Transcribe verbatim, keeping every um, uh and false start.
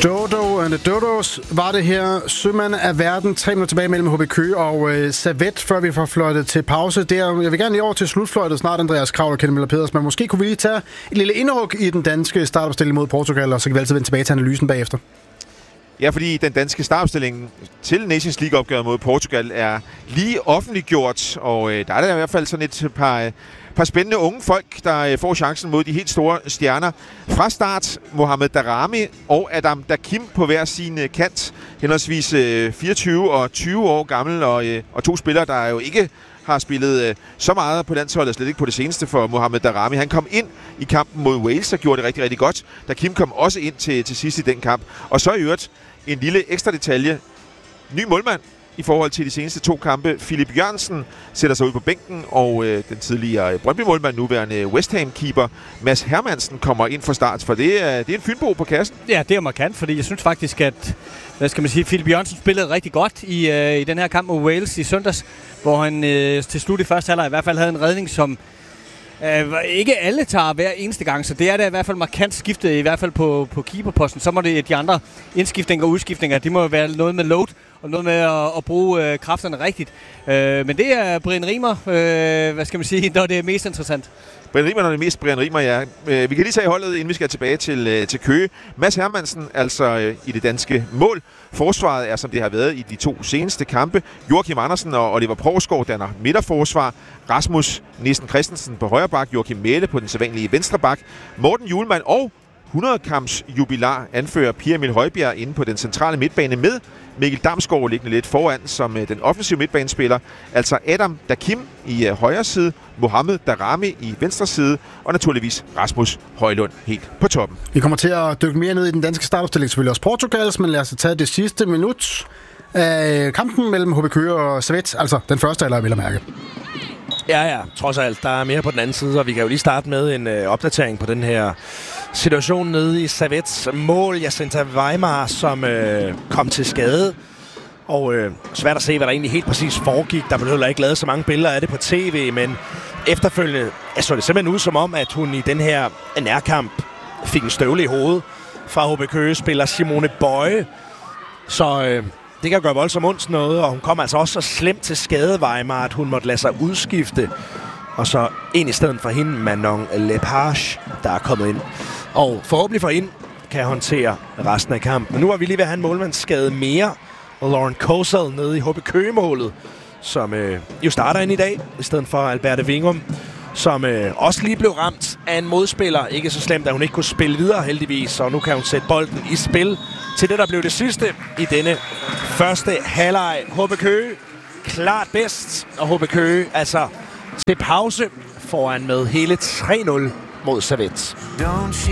Dodo and the Dodos var det her. Sømand af verden. Tre minutter tilbage mellem H B Køge og øh, Servette, før vi får fløjtet til pause. Der, jeg vil gerne lige over til slutfløjtet snart, Andreas Kraul og Kenneth Møller Pedersen. Men måske kunne vi lige tage et lille indhug i den danske startopstilling mod Portugal, og så kan vi altid vende tilbage til analysen bagefter. Ja, fordi den danske startopstilling til Nations League-opgøret mod Portugal er lige offentliggjort, og øh, der er der i hvert fald sådan et par... par spændende unge folk, der får chancen mod de helt store stjerner. Fra start, Mohamed Daramy og Adam Dakim på hver sin kant. Henholdsvis fireogtyve og tyve år gammel, og, og to spillere, der jo ikke har spillet så meget på landsholdet, slet ikke på det seneste for Mohamed Daramy. Han kom ind i kampen mod Wales og gjorde det rigtig, rigtig godt. Dakim kom også ind til, til sidst i den kamp. Og så i øvrigt en lille ekstra detalje. Ny målmand i forhold til de seneste to kampe. Philip Jørgensen sætter sig ud på bænken, og øh, den tidligere Brøndby-målmand, nuværende West Ham-keeper, Mads Hermansen, kommer ind fra start, for det er, det er en fynbo på kassen. Ja, det er markant, fordi jeg synes faktisk, at hvad skal man sige, Philip Jørgensen spillede rigtig godt i, øh, i den her kamp mod Wales i søndags, hvor han øh, til slut i første halvleg i hvert fald havde en redning, som øh, ikke alle tager hver eneste gang, så det er da i hvert fald markant skiftet, i hvert fald på, på keeperposten. Så må det de andre indskiftninger og udskiftninger, det må være noget med load, og noget med at, at bruge øh, kræfterne rigtigt. Øh, men det er Brian Riemer, øh, hvad skal man sige, når det er mest interessant. Brian Riemer, når det er mest Brian Riemer, ja. Øh, vi kan lige tage holdet, inden vi skal tilbage til, øh, til Køge. Mads Hermansen, altså øh, i det danske mål. Forsvaret er, som det har været i de to seneste kampe. Joachim Andersen og Oliver Provsgaard danner midterforsvar. Rasmus Nielsen Christensen på højre bak. Joachim Mæhle på den sædvanlige venstre bak. Morten Hjulmand og hundrede-kamps jubilar anfører Pierre Emil Højbjerg inde på den centrale midtbane med Mikkel Damsgaard liggende lidt foran som øh, den offensive midtbanespiller. Altså Adam Dakim i øh, højre side, Mohamed Daramy i venstre side, og naturligvis Rasmus Højlund helt på toppen. Vi kommer til at dykke mere ned i den danske startopstilling, selvfølgelig også Portugals, men lad os tage det sidste minut af kampen mellem H B Køge og Servette, altså den første alder, vil jeg mærke. Ja, ja, trods alt. Der er mere på den anden side, og vi kan jo lige starte med en øh, opdatering på den her situation nede i Servettes mål. Jacinta Weimar, som øh, kom til skade. Og øh, svært at se, hvad der egentlig helt præcis foregik. Der blev heller ikke lavet så mange billeder af det på tv, men efterfølgende så det simpelthen ud som om, at hun i den her nærkamp fik en støvle i hovedet fra H B Køge-spiller Simone Bøje. Så øh, det kan gøre voldsomt ondt noget, og hun kom altså også så slemt til skade, Weimar, at hun måtte lade sig udskifte. Og så en i stedet for hende, Manon Lepage, der er kommet ind. Og forhåbentlig for hende kan håndtere resten af kampen. Men nu er vi lige ved at have en målmandsskade mere. Og Lauren Kosal nede i H B Køge-målet, som øh, jo starter ind i dag, i stedet for Alberte Wingum, som øh, også lige blev ramt af en modspiller. Ikke så slemt, at hun ikke kunne spille videre heldigvis, og nu kan hun sætte bolden i spil til det, der blev det sidste i denne første halvleg. H B Køge klart bedst, og H B Køge altså til pause foran med hele tre nul mod Servette.